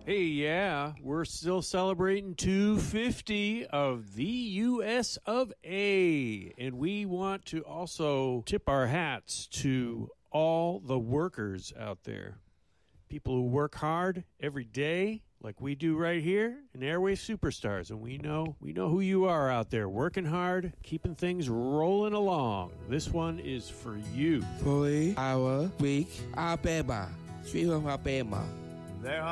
Hey, yeah, we're still celebrating 250 of the U.S. of A. And we want to also tip our hats to all the workers out there. People who work hard every day, like we do right here in Airwave Superstars. And we know who you are out there, working hard, keeping things rolling along. This one is for you. Fully, our week, Alabama. Sweet Home Alabama. There